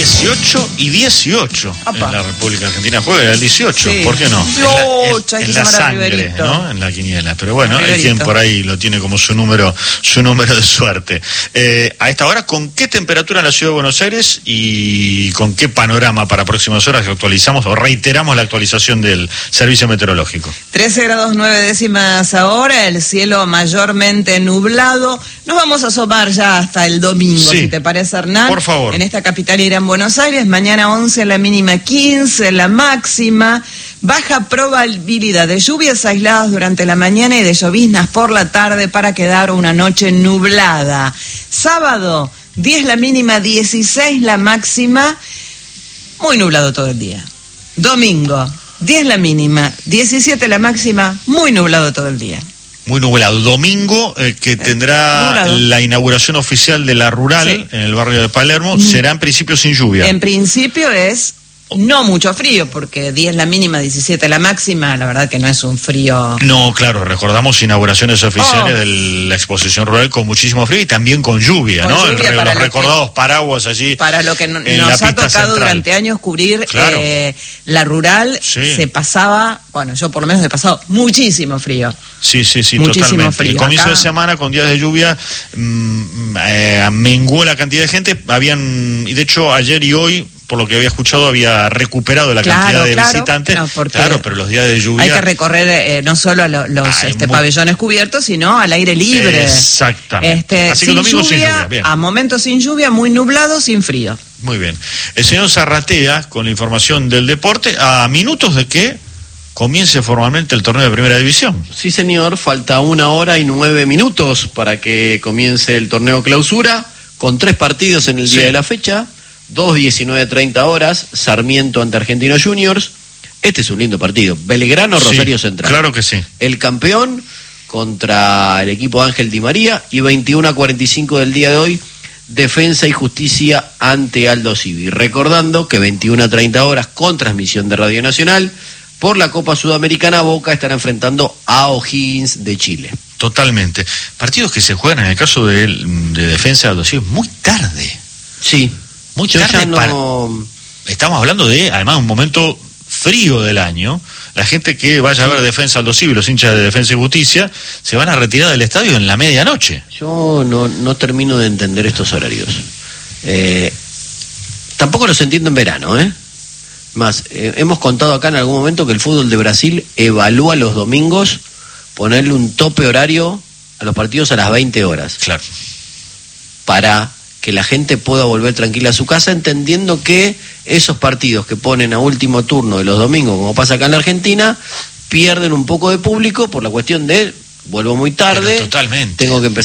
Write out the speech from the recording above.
18 y 18 Apa. en la República Argentina juega el 18, Sí. ¿por qué no? Hay que en la llamar a sangre, Riverito. ¿no? En la quiniela, pero bueno, hay Riverito. quien por ahí lo tiene como su número de suerte. A esta hora, ¿con qué temperatura en la Ciudad de Buenos Aires y con qué panorama para próximas horas actualizamos o reiteramos la actualización del servicio meteorológico? 13 grados 9 décimas ahora, el cielo mayormente nublado. Nos vamos a asomar ya hasta el domingo, Sí. si te parece, Hernán. Por favor. En esta capital y Gran Buenos Aires, mañana 11 la mínima, 15 la máxima. Baja probabilidad de lluvias aisladas durante la mañana y de lloviznas por la tarde para quedar una noche nublada. Sábado, 10 la mínima, 16 la máxima. Muy nublado todo el día. Domingo, 10 la mínima, 17 la máxima, muy nublado todo el día. Muy nublado. Domingo, que tendrá nublado. la inauguración oficial de la Rural, Sí. en el barrio de Palermo, será en principio sin lluvia. En principio es no mucho frío, porque 10 la mínima, 17 la máxima, la verdad que no es un frío. No, claro, recordamos inauguraciones oficiales Oh. de la exposición rural con muchísimo frío y también con lluvia, Con ¿no? lluvia para Los lo recordados paraguas allí. Para lo que en la nos ha pista tocado central. durante años cubrir Claro. la Rural, Sí. se pasaba, bueno, yo por lo menos he pasado muchísimo frío. Sí, Muchísimo totalmente. frío. El comienzo Acá- de semana con días de lluvia menguó la cantidad de gente. Y de hecho ayer y hoy, por lo que había escuchado, había recuperado la cantidad de visitantes. no, porque claro, pero los días de lluvia. hay que recorrer no solo a los Hay pabellones cubiertos, sino al aire libre. Exactamente. Así que Sin el domingo sin lluvia, lluvia, bien. a momentos sin lluvia, muy nublado, sin frío. Muy bien. El señor Zarratea, con la información del deporte, a minutos de que comience formalmente el torneo de Primera División. Sí, señor, falta 1 hora y 9 minutos para que comience el torneo clausura, con 3 partidos en el día Sí. de la fecha, 2 19:30 horas, Sarmiento ante Argentinos Juniors. Este es un lindo partido. Belgrano, Rosario Sí, Central. claro que sí. El campeón contra el equipo de Ángel Di María, y 21:45 del día de hoy, Defensa y Justicia ante Aldo Civi. Recordando que 21:30 horas, con transmisión de Radio Nacional, por la Copa Sudamericana, Boca estará enfrentando a O'Higgins de Chile. Totalmente. Partidos que se juegan, en el caso de Defensa de Aldo Civi, muy tarde. Sí. Muy Yo tarde ya no... Estamos hablando de, además, un momento frío del año. La gente que vaya a ver Defensa Aldo Civi, los hinchas de Defensa y Justicia, se van a retirar del estadio en la medianoche. Yo no termino de entender estos horarios. Tampoco los entiendo en verano, ¿eh? Más, hemos contado acá en algún momento que el fútbol de Brasil evalúa los domingos ponerle un tope horario a los partidos a las 20 horas. Claro. Para que la gente pueda volver tranquila a su casa, entendiendo que esos partidos que ponen a último turno de los domingos, como pasa acá en la Argentina, pierden un poco de público por la cuestión de vuelvo muy tarde, Pero totalmente. tengo que empezar